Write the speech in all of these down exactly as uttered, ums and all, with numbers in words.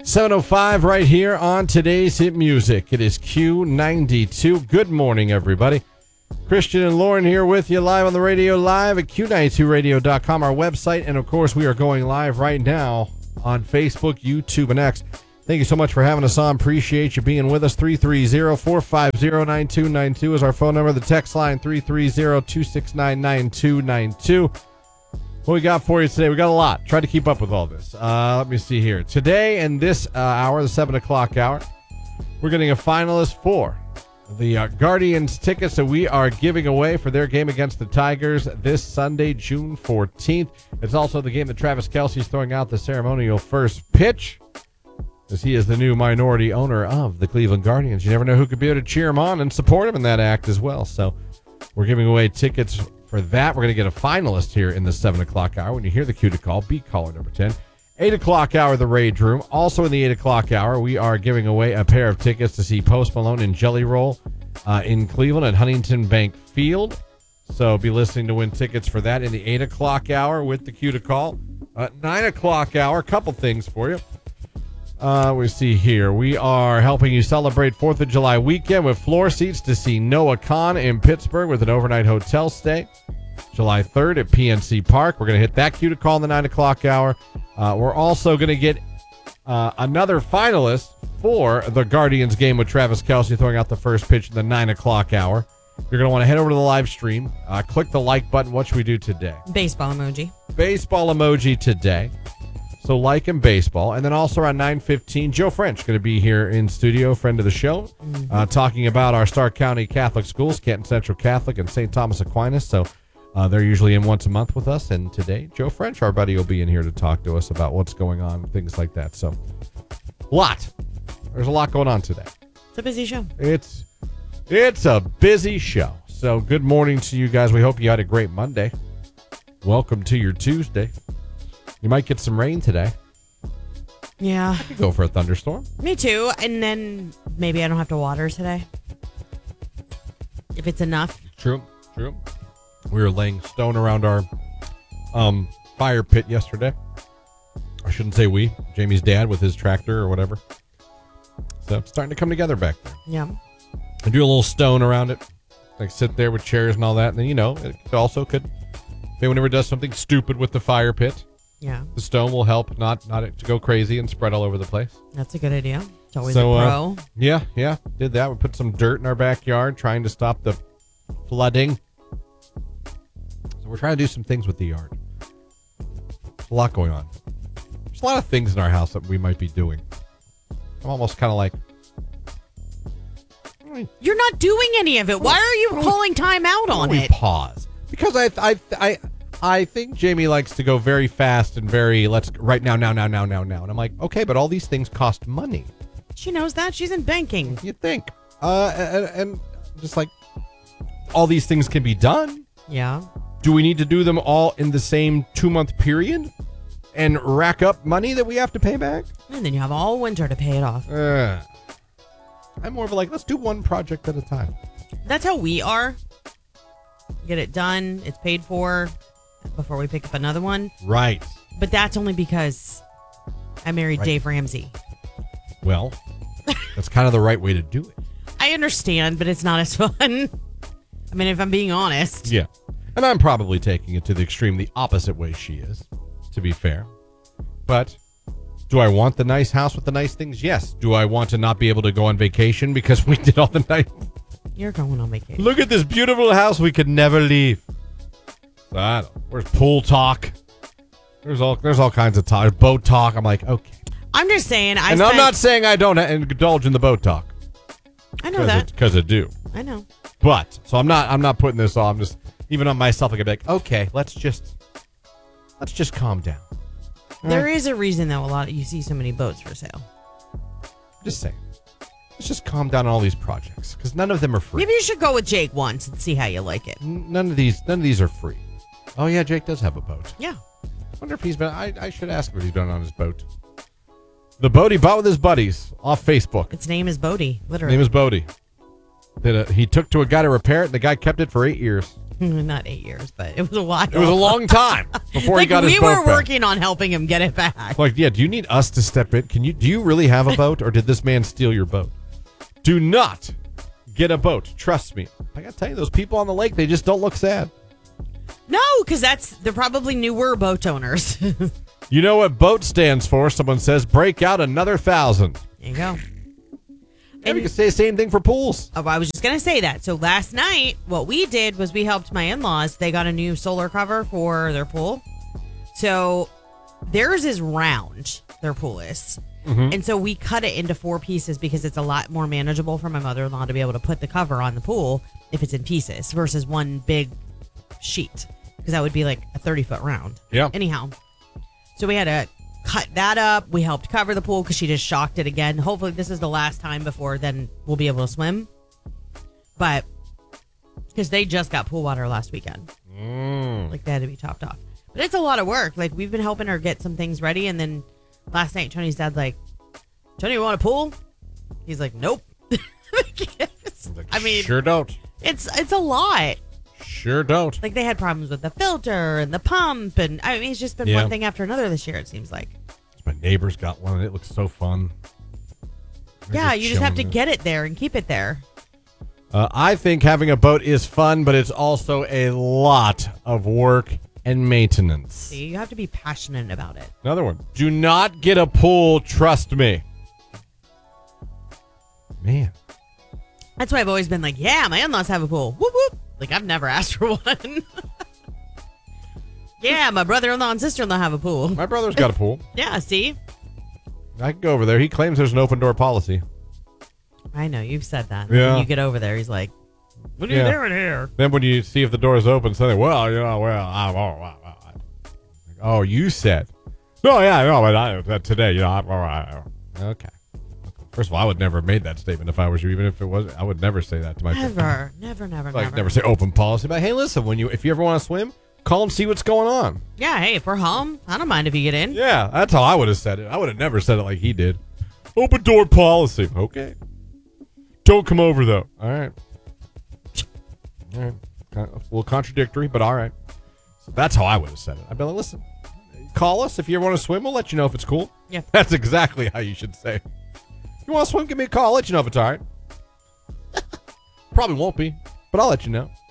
seven oh five right here on today's hit music. It is Q ninety-two. Good morning, everybody. Christian and Lauren here with you live on the radio, live at Q ninety-two radio dot com, our website. And, of course, we are going live right now on Facebook, YouTube, and X. Thank you so much for having us on. Appreciate you being with us. three three zero, four five zero, nine two nine two is our phone number. The text line, three three zero, two six nine, nine two nine two. What we got for you today? We got a lot. Try to keep up with all this. Uh, let me see here. Today and this uh, hour, the seven o'clock hour, we're getting a finalist for the uh, Guardians tickets that we are giving away for their game against the Tigers this Sunday, June fourteenth. It's also the game that Travis Kelce's throwing out the ceremonial first pitch, as he is the new minority owner of the Cleveland Guardians. You never know who could be able to cheer him on and support him in that act as well. So we're giving away tickets for that. We're going to get a finalist here in the seven o'clock hour. When you hear the cue to call, be caller number ten. eight o'clock hour, the Rage Room. Also in the eight o'clock hour, we are giving away a pair of tickets to see Post Malone and Jelly Roll uh, in Cleveland at Huntington Bank Field. So be listening to win tickets for that in the eight o'clock hour with the cue to call. Uh, nine o'clock hour, a couple things for you. Uh, we see here, we are helping you celebrate fourth of July weekend with floor seats to see Noah Khan in Pittsburgh with an overnight hotel stay. July third at P N C Park. We're going to hit that cue to call in the nine o'clock hour. Uh, we're also going to get uh, another finalist for the Guardians game with Travis Kelce throwing out the first pitch in the nine o'clock hour. You're going to want to head over to the live stream. Uh, click the like button. What should we do today? Baseball emoji. Baseball emoji today. So like and baseball. And then also around nine fifteen, Joe French going to be here in studio, friend of the show, mm-hmm. uh, talking about our Stark County Catholic schools, Canton Central Catholic and Saint Thomas Aquinas. So uh, they're usually in once a month with us. And today, Joe French, our buddy, will be in here to talk to us about what's going on, things like that. So a lot. There's a lot going on today. It's a busy show. It's, it's a busy show. So good morning to you guys. We hope you had a great Monday. Welcome to your Tuesday. You might get some rain today. Yeah. I could go for a thunderstorm. Me too. And then maybe I don't have to water today. If it's enough. True. True. We were laying stone around our um, fire pit yesterday. I shouldn't say we. Jamie's dad with his tractor or whatever. So it's starting to come together back there. Yeah. I do a little stone around it. Like sit there with chairs and all that. And then, you know, it also could, if anyone ever does something stupid with the fire pit, yeah, the stone will help not not to go crazy and spread all over the place. That's a good idea. It's always so, a pro. Uh, yeah, yeah, did that. We put some dirt in our backyard trying to stop the flooding. So we're trying to do some things with the yard. There's a lot going on. There's a lot of things in our house that we might be doing. I'm almost kind of like... You're not doing any of it. Why are you calling time out on we it? Pause. Because I... I, I I think Jamie likes to go very fast and very, let's, right now, now, now, now, now, now. And I'm like, okay, but all these things cost money. She knows that. She's in banking. You think. Uh, and, and just like, all these things can be done. Yeah. Do we need to do them all in the same two-month period and rack up money that we have to pay back? And then you have all winter to pay it off. Uh, I'm more of a like, let's do one project at a time. That's how we are. Get it done. It's paid for. Before we pick up another one. Right. But that's only because I married right. Dave Ramsey. Well, that's kind of the right way to do it. I understand, but it's not as fun. I mean, if I'm being honest. Yeah. And I'm probably taking it to the extreme, the opposite way she is, to be fair. But do I want the nice house with the nice things? Yes. Do I want to not be able to go on vacation because we did all the nice... You're going on vacation. Look at this beautiful house we could never leave. I don't know. Where's pool talk? There's all there's all kinds of talk. Boat talk. I'm like, okay. I'm just saying. I and spent, I'm not saying I don't indulge in the boat talk. I know that because I do. I know. But so I'm not. I'm not putting this off. I'm just even on myself. I could be like, okay, let's just let's just calm down. All there right? is a reason though. A lot of, you see so many boats for sale. Just saying. Let's just calm down on all these projects because none of them are free. Maybe you should go with Jake once and see how you like it. None of these. None of these are free. Oh, yeah, Jake does have a boat. Yeah. I wonder if he's been... I, I should ask him if he's been on his boat. The boat he bought with his buddies off Facebook. Its name is Bodie, literally. His name is Bodie. That uh, he took to a guy to repair it, and the guy kept it for eight years. Not eight years, but it was a while. It was a long time before like he got we his boat were back. working on helping him get it back. Like, yeah, do you need us to step in? Can you? Do you really have a boat, or did this man steal your boat? Do not get a boat. Trust me. I gotta tell you, those people on the lake, they just don't look sad. No, because that's they're probably newer boat owners. You know what boat stands for? Someone says, break out another thousand. There you go. And you can say the same thing for pools. Oh, I was just going to say that. So last night, what we did was we helped my in-laws. They got a new solar cover for their pool. So theirs is round, their pool is. Mm-hmm. And so we cut it into four pieces because it's a lot more manageable for my mother-in-law to be able to put the cover on the pool if it's in pieces versus one big sheet. Because that would be like a thirty-foot round. Yeah. Anyhow, so we had to cut that up. We helped cover the pool because she just shocked it again. Hopefully this is the last time before then we'll be able to swim. But because they just got pool water last weekend. Mm. Like they had to be topped off. But it's a lot of work. Like we've been helping her get some things ready. And then last night Tony's dad's like, Tony, you want a pool? He's like, nope. Like, I mean, sure don't. It's it's a lot. Sure don't. Like they had problems with the filter and the pump, and I mean it's just been Yeah. one thing after another this year. It seems like. My neighbor's got one, and it looks so fun. They're Yeah, you just have to chilling there. get it there and keep it there. Uh, I think having a boat is fun, but it's also a lot of work and maintenance. See, you have to be passionate about it. Another one. Do not get a pool. Trust me. Man. That's why I've always been like, yeah, my in-laws have a pool. Whoop whoop. Like I've never asked for one. Yeah, my brother-in-law and sister-in-law have a pool. My brother's got a pool. Yeah, see? I can go over there. He claims there's an open door policy. I know, you've said that. Yeah. When you get over there, he's like, what are Yeah. you doing here? Then when you see if the door is open, suddenly, well, you know, well, I, oh, I, I, I. oh, you said. No, yeah, no, but I, uh, today, you know, I, I, I, okay. First of all, I would never have made that statement if I was you, even if it was. I would never say that to my Never, never, never, Like, never. never say open policy. But hey, listen, when you if you ever want to swim, call and see what's going on. Yeah, hey, if we're home, I don't mind if you get in. Yeah, that's how I would have said it. I would have never said it like he did. Open door policy. Okay. Don't come over, though. All right. All right. Kind of a little contradictory, but all right. So that's how I would have said it. I'd be like, listen, call us if you ever want to swim. We'll let you know if it's cool. Yeah. That's exactly how you should say it. If you want to swim, give me a call. I'll let you know if it's all right. Probably won't be, but I'll let you know.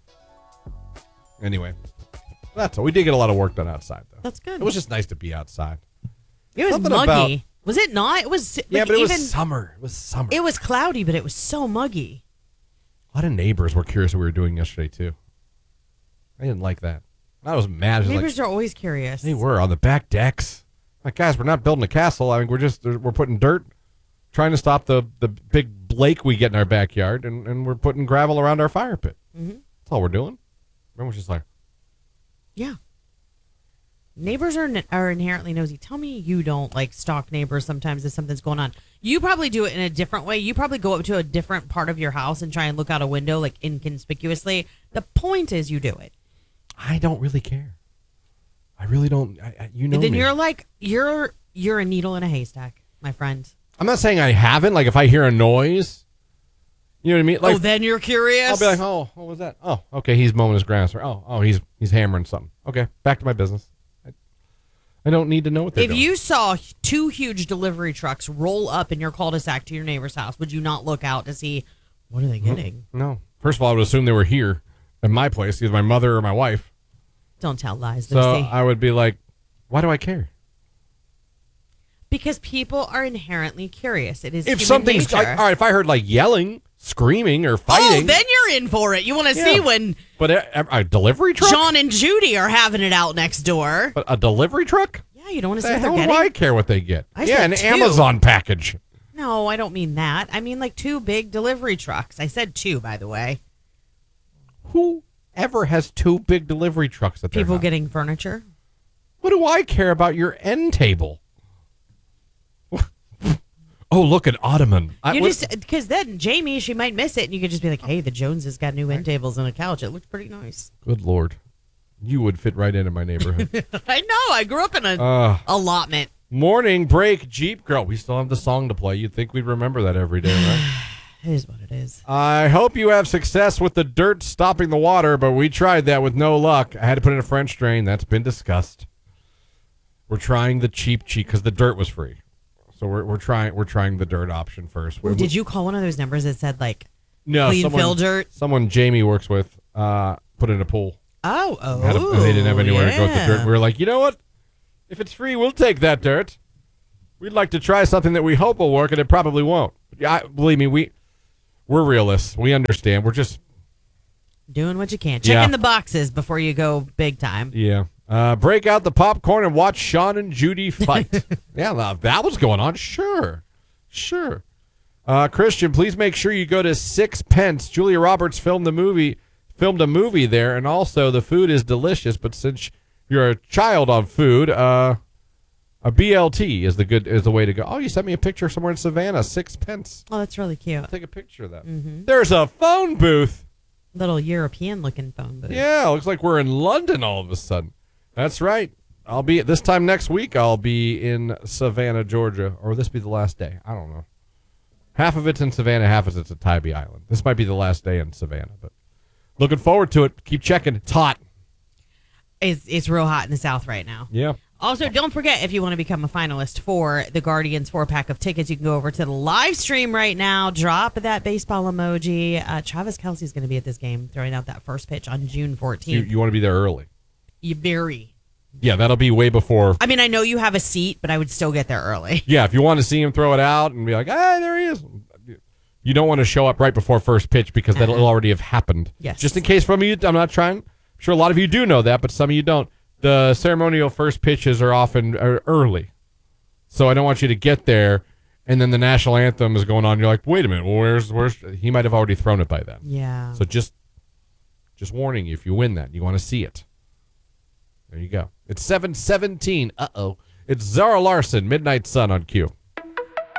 Anyway, that's all. We did get a lot of work done outside, though. That's good. It was just nice to be outside. It was something muggy. about- Was it not? It was. Like, Yeah, but it even, was summer. It was summer. It was cloudy, but it was so muggy. A lot of neighbors were curious what we were doing yesterday, too. I didn't like that. I was mad. I was Neighbors like, are always curious. they were on the back decks. Like, guys, we're not building a castle. I mean, we're just we're putting dirt, trying to stop the, the big lake we get in our backyard, and, and we're putting gravel around our fire pit. Mm-hmm. That's all we're doing. Everyone's just like, Yeah. Neighbors are are inherently nosy. Tell me you don't like stalk neighbors sometimes if something's going on. You probably do it in a different way. You probably go up to a different part of your house and try and look out a window like inconspicuously. The point is you do it. I don't really care. I really don't. I, I, you know And then me. you're like you're you're a needle in a haystack, my friend. I'm not saying I haven't. Like, if I hear a noise, you know what I mean? Like, oh, then you're curious. I'll be like, oh, what was that? Oh, okay, he's mowing his grass. Or, oh, oh, he's he's hammering something. Okay, back to my business. I, I don't need to know what they're if doing. you saw two huge delivery trucks roll up in your cul-de-sac to your neighbor's house, would you not look out to see what are they getting? No. First of all, I would assume they were here at my place, either my mother or my wife. Don't tell lies, So Lucy. I would be like, why do I care? Because people are inherently curious. It is If human something's nature. like, all right, if I heard like yelling, screaming, or Oh, fighting, then you're in for it. You want to Yeah. see when but a, a, a delivery truck, John and Judy are having it out next door. but a delivery truck. Yeah, you don't want to The see what they're hell do getting. I care what they get? I yeah, said an two. Amazon package. No, I don't mean that. I mean like two big delivery trucks. I said two, by the way. Who ever has two big delivery trucks at their People house? getting furniture. What do I care about your end table? Oh, look, an ottoman. I, You what- just because then Jamie, she might miss it, and you could just be like, "Hey, the Joneses got new end tables and a couch. It looks pretty nice." Good Lord. You would fit right into my neighborhood. I know. I grew up in a uh, allotment. morning break, Jeep Girl. We still have the song to play. You'd think we'd remember that every day, right? It is what it is. I hope you have success with the dirt stopping the water, but we tried that with no luck. I had to put in a French drain. That's been discussed. We're trying the cheap cheap because the dirt was free. So we're we're trying we're trying the dirt option first. We, Did you call one of those numbers that said like no, clean someone, fill dirt? Someone Jamie works with uh, put in a pool. Oh, oh. Had a, they didn't have anywhere yeah. to go with the dirt. We were like, you know what? If it's free, we'll take that dirt. We'd like to try something that we hope will work, and it probably won't. Yeah, believe me, we we're realists. We understand. We're just doing what you can, checking Yeah. the boxes before you go big time. yeah. Uh, break out the popcorn and watch Sean and Judy fight. yeah, now, that was going on. Sure, sure. Uh, Christian, please make sure you go to Sixpence. Julia Roberts filmed the movie, filmed a movie there, and also the food is delicious. But since you're a child on food, uh, a B L T is the good is the way to go. Oh, you sent me a picture somewhere in Savannah. Sixpence. Oh, that's really cute. I'll take a picture of that. Mm-hmm. There's a phone booth. Little European-looking phone booth. Yeah, looks like we're in London all of a sudden. That's right. I'll be this time next week. I'll be in Savannah, Georgia, or will this be the last day? I don't know. Half of it's in Savannah, half of it's at Tybee Island. This might be the last day in Savannah, but looking forward to it. Keep checking. It's hot. It's, it's real hot in the South right now. Yeah. Also, don't forget, if you want to become a finalist for the Guardians four-pack of tickets, you can go over to the live stream right now. Drop that baseball emoji. Uh, Travis Kelce's going to be at this game, throwing out that first pitch on June You, fourteenth. you want to be there early. You very. Yeah, that'll be way before. I mean, I know you have a seat, but I would still get there early. Yeah, if you want to see him throw it out and be like, hey, there he is. You don't want to show up right before first pitch because that'll Uh-huh. already have happened. Yes. Just in case some of you, I'm not trying. I'm sure a lot of you do know that, but some of you don't. The ceremonial first pitches are often are early. So I don't want you to get there and then the national anthem is going on. You're like, wait a minute, well, where's, where's, he might have already thrown it by then. Yeah. So just, just warning you, if you win that, you want to see it. There you go. It's seven seventeen. Uh-oh. It's Zara Larson, Midnight Sun on Q.